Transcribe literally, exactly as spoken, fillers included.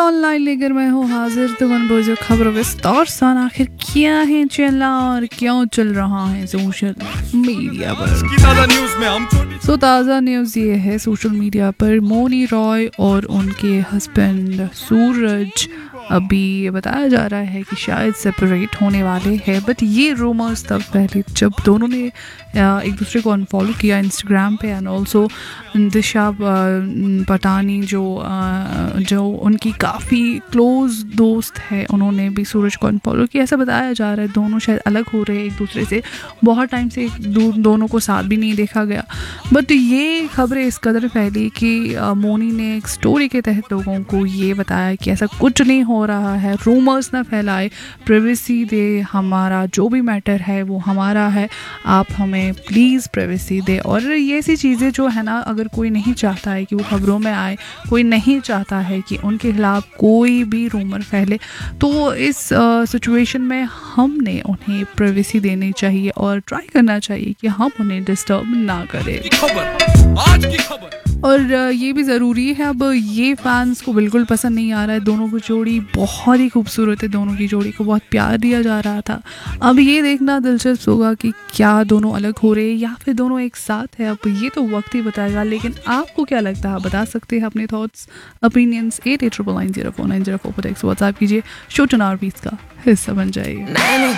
Online लेकर मैं हूँ हाजिर तुमन बोझो खबरों विस्तार सन। आखिर क्या है चला और क्यों चल रहा है सोशल मीडिया पर। ताज़ा न्यूज़ में हम सो ताज़ा न्यूज़ ये है सोशल मीडिया पर मौनी रॉय और उनके हस्बैंड सूरज अभी बताया जा रहा है कि शायद सेपरेट होने वाले हैं। बट ये रूमर्स तब पहले जब दोनों ने एक दूसरे को अनफॉलो किया इंस्टाग्राम पे एंड ऑल्सो दिशा पटानी जो जो उनकी काफ़ी क्लोज़ दोस्त है उन्होंने भी सूरज को अनफॉलो किया। ऐसा बताया जा रहा है दोनों शायद अलग हो रहे हैं एक दूसरे से। बहुत टाइम से दो, दोनों को साथ भी नहीं देखा गया। बट ये खबरें इस कदर फैली कि मोनी ने एक स्टोरी के तहत लोगों को ये बताया कि ऐसा कुछ नहीं हो रहा है, रूमर्स ना फैलाए, प्राइवेसी दे, हमारा जो भी मैटर है वो हमारा है, आप हमें प्लीज़ प्राइवेसी दे। और ये ऐसी चीज़ें जो है ना, अगर कोई नहीं चाहता है कि वो खबरों में आए, कोई नहीं चाहता है कि उनके खिलाफ कोई भी रूमर फैले, तो इस सिचुएशन में हमने उन्हें प्राइवेसी देनी चाहिए और ट्राई करना चाहिए कि हम उन्हें डिस्टर्ब ना करें। खबर आज की खबर और ये भी ज़रूरी है, अब ये फैंस को बिल्कुल पसंद नहीं आ रहा है। दोनों की जोड़ी बहुत ही खूबसूरत है, दोनों की जोड़ी को बहुत प्यार दिया जा रहा था। अब ये देखना दिलचस्प होगा कि क्या दोनों अलग हो रहे हैं या फिर दोनों एक साथ है। अब ये तो वक्त ही बताएगा, लेकिन आपको क्या लगता है बता सकते हैं अपने thoughts opinions. Eight eight triple nine zero four nine zero four पर टेक्स्ट व्हाट्सएप कीजिए। शो टू आवर बीस का हिस्सा बन जाइए।